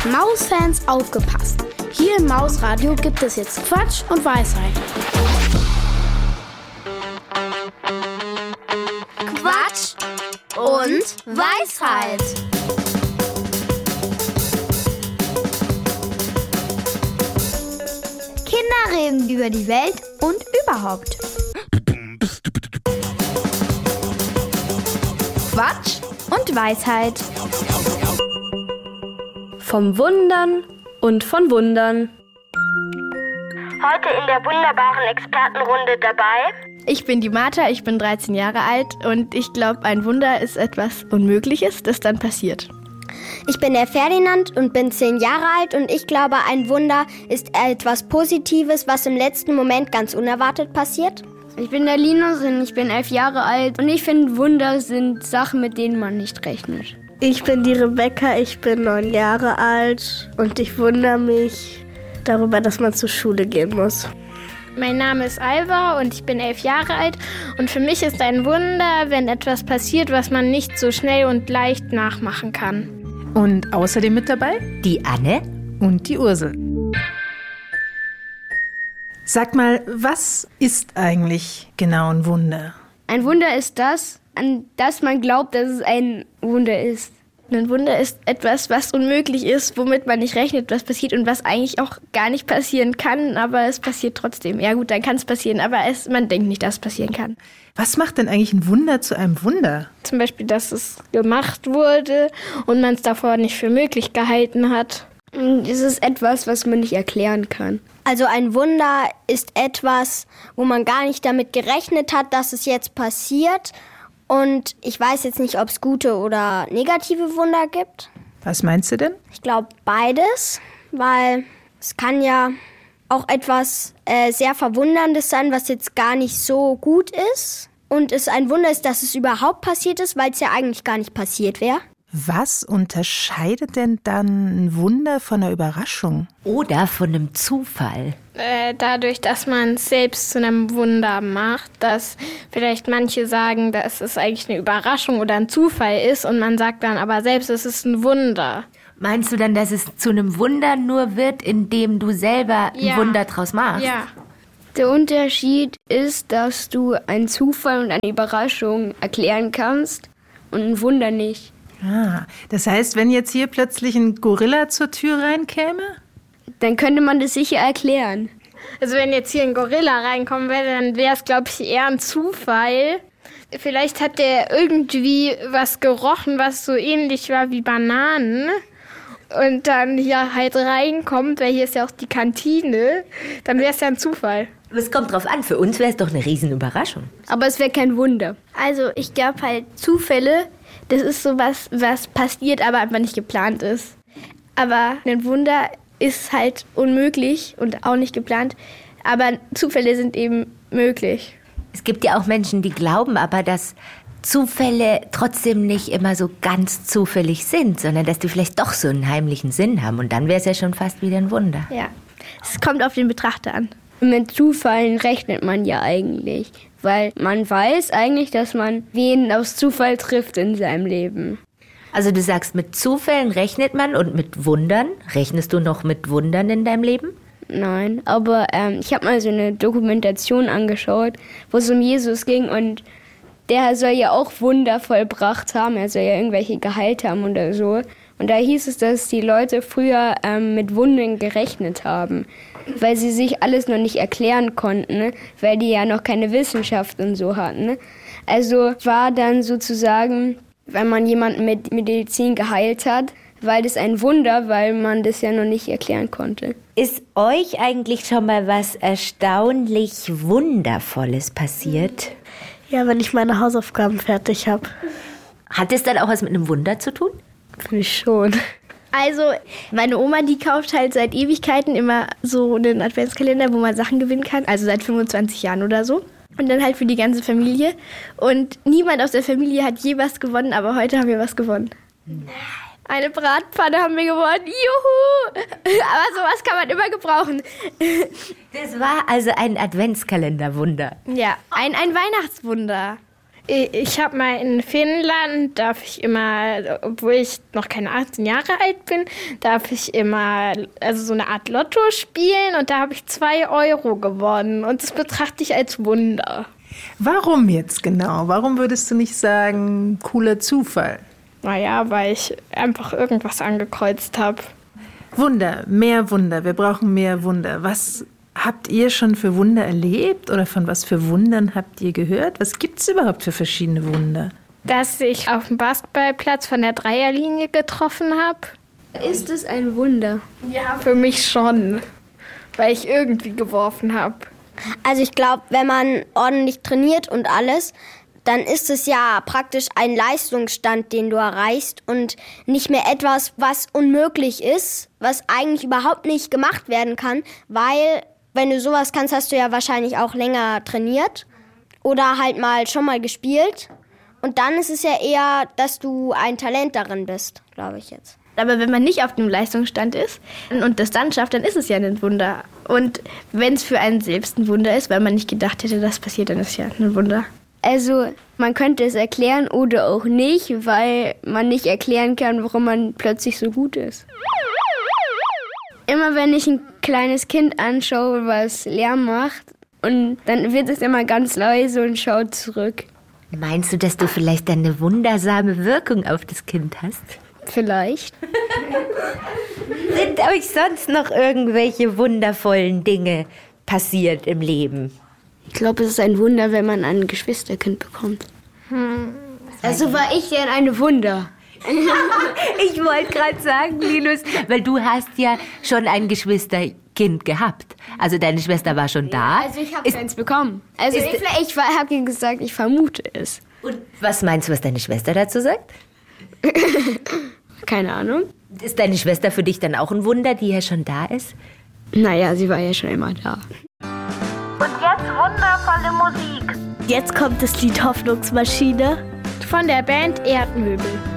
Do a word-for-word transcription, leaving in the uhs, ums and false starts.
Mausfans aufgepasst! Hier im Mausradio gibt es jetzt Quatsch und Weisheit. Quatsch und Weisheit. Kinder reden über die Welt und überhaupt. Quatsch und Weisheit. Vom Wundern und von Wundern. Heute in der wunderbaren Expertenrunde dabei. Ich bin die Martha, ich bin dreizehn Jahre alt und ich glaube, ein Wunder ist etwas Unmögliches, das dann passiert. Ich bin der Ferdinand und bin zehn Jahre alt und ich glaube, ein Wunder ist etwas Positives, was im letzten Moment ganz unerwartet passiert. Ich bin der Linus und ich bin elf Jahre alt und ich finde, Wunder sind Sachen, mit denen man nicht rechnet. Ich bin die Rebecca, ich bin neun Jahre alt und ich wundere mich darüber, dass man zur Schule gehen muss. Mein Name ist Alva und ich bin elf Jahre alt und für mich ist ein Wunder, wenn etwas passiert, was man nicht so schnell und leicht nachmachen kann. Und außerdem mit dabei die Anne und die Ursel. Sag mal, was ist eigentlich genau ein Wunder? Ein Wunder ist das, an das man glaubt, dass es ein Wunder ist. Ein Wunder ist etwas, was unmöglich ist, womit man nicht rechnet, was passiert und was eigentlich auch gar nicht passieren kann, aber es passiert trotzdem. Ja gut, dann kann es passieren, aber es, man denkt nicht, dass es passieren kann. Was macht denn eigentlich ein Wunder zu einem Wunder? Zum Beispiel, dass es gemacht wurde und man es davor nicht für möglich gehalten hat. Es ist etwas, was man nicht erklären kann. Also ein Wunder ist etwas, wo man gar nicht damit gerechnet hat, dass es jetzt passiert. Und ich weiß jetzt nicht, ob es gute oder negative Wunder gibt. Was meinst du denn? Ich glaube beides, weil es kann ja auch etwas äh, sehr Verwunderndes sein, was jetzt gar nicht so gut ist. Und es ein Wunder ist, dass es überhaupt passiert ist, weil es ja eigentlich gar nicht passiert wäre. Was unterscheidet denn dann ein Wunder von einer Überraschung? Oder von einem Zufall? Äh, dadurch, dass man es selbst zu einem Wunder macht, dass vielleicht manche sagen, dass es eigentlich eine Überraschung oder ein Zufall ist und man sagt dann aber selbst, es ist ein Wunder. Meinst du dann, dass es zu einem Wunder nur wird, indem du selber ein ja. Wunder draus machst? Ja. Der Unterschied ist, dass du einen Zufall und eine Überraschung erklären kannst und ein Wunder nicht. Ah, das heißt, wenn jetzt hier plötzlich ein Gorilla zur Tür reinkäme? Dann könnte man das sicher erklären. Also wenn jetzt hier ein Gorilla reinkommen würde, dann wäre es, glaube ich, eher ein Zufall. Vielleicht hat der irgendwie was gerochen, was so ähnlich war wie Bananen. Und dann hier halt reinkommt, weil hier ist ja auch die Kantine, dann wäre es ja ein Zufall. Es kommt drauf an, für uns wäre es doch eine Riesenüberraschung. Aber es wäre kein Wunder. Also ich glaube halt, Zufälle, das ist sowas, was passiert, aber einfach nicht geplant ist. Aber ein Wunder ist halt unmöglich und auch nicht geplant. Aber Zufälle sind eben möglich. Es gibt ja auch Menschen, die glauben aber, dass Zufälle trotzdem nicht immer so ganz zufällig sind, sondern dass die vielleicht doch so einen heimlichen Sinn haben. Und dann wäre es ja schon fast wieder ein Wunder. Ja, es kommt auf den Betrachter an. Mit Zufällen rechnet man ja eigentlich, weil man weiß eigentlich, dass man wen aus Zufall trifft in seinem Leben. Also du sagst, mit Zufällen rechnet man und mit Wundern? Rechnest du noch mit Wundern in deinem Leben? Nein, aber ähm, ich habe mal so eine Dokumentation angeschaut, wo es um Jesus ging und der soll ja auch Wunder vollbracht haben, er soll ja irgendwelche geheilt haben oder so. Und da hieß es, dass die Leute früher ähm, mit Wundern gerechnet haben, weil sie sich alles noch nicht erklären konnten, ne? Weil die ja noch keine Wissenschaft und so hatten. Ne? Also war dann sozusagen, wenn man jemanden mit Medizin geheilt hat, weil das ein Wunder, weil man das ja noch nicht erklären konnte. Ist euch eigentlich schon mal was erstaunlich Wundervolles passiert? Ja, wenn ich meine Hausaufgaben fertig habe. Hat es dann auch was mit einem Wunder zu tun? Finde ich schon. Also, meine Oma, die kauft halt seit Ewigkeiten immer so einen Adventskalender, wo man Sachen gewinnen kann. Also seit fünfundzwanzig Jahren oder so. Und dann halt für die ganze Familie. Und niemand aus der Familie hat je was gewonnen, aber heute haben wir was gewonnen. Nein. Eine Bratpfanne haben wir gewonnen. Juhu! Aber sowas kann man immer gebrauchen. Das war also ein Adventskalenderwunder. Ja, ein, ein Weihnachtswunder. Ich habe mal in Finnland, darf ich immer, obwohl ich noch keine achtzehn Jahre alt bin, darf ich immer also so eine Art Lotto spielen und da habe ich zwei Euro gewonnen und das betrachte ich als Wunder. Warum jetzt genau? Warum würdest du nicht sagen, cooler Zufall? Naja, weil ich einfach irgendwas angekreuzt habe. Wunder, mehr Wunder, wir brauchen mehr Wunder. Was habt ihr schon für Wunder erlebt oder von was für Wundern habt ihr gehört? Was gibt es überhaupt für verschiedene Wunder? Dass ich auf dem Basketballplatz von der Dreierlinie getroffen habe. Ist es ein Wunder? Ja, für mich schon, weil ich irgendwie geworfen habe. Also ich glaube, wenn man ordentlich trainiert und alles, dann ist es ja praktisch ein Leistungsstand, den du erreichst und nicht mehr etwas, was unmöglich ist, was eigentlich überhaupt nicht gemacht werden kann, weil wenn du sowas kannst, hast du ja wahrscheinlich auch länger trainiert oder halt mal schon mal gespielt. Und dann ist es ja eher, dass du ein Talent darin bist, glaube ich jetzt. Aber wenn man nicht auf dem Leistungsstand ist und das dann schafft, dann ist es ja ein Wunder. Und wenn es für einen selbst ein Wunder ist, weil man nicht gedacht hätte, das passiert, dann ist es ja ein Wunder. Also man könnte es erklären oder auch nicht, weil man nicht erklären kann, warum man plötzlich so gut ist. Immer wenn ich ein kleines Kind anschaue, was Lärm macht, und dann wird es immer ganz leise und schaut zurück. Meinst du, dass du vielleicht eine wundersame Wirkung auf das Kind hast? Vielleicht. Sind euch sonst noch irgendwelche wundervollen Dinge passiert im Leben? Ich glaube, es ist ein Wunder, wenn man ein Geschwisterkind bekommt. Hm. Also war ich denn eine Wunder? Ich wollte gerade sagen, Linus, weil du hast ja schon ein Geschwisterkind gehabt. Also deine Schwester war schon da. Also ich habe eins bekommen. Also ich, ich habe ihr gesagt, ich vermute es. Und was meinst du, was deine Schwester dazu sagt? Keine Ahnung. Ist deine Schwester für dich dann auch ein Wunder, die ja schon da ist? Naja, sie war ja schon immer da. Und jetzt wundervolle Musik. Jetzt kommt das Lied Hoffnungsmaschine Von der Band Erdmöbel.